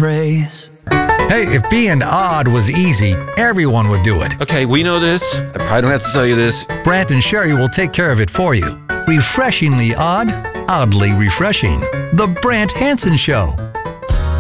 praise. Hey, if being odd was easy, everyone would do it. Okay, we know this. I probably don't have to tell you this. Brant and Sherry will take care of it for you. Refreshingly odd, oddly refreshing. The Brant Hansen Show.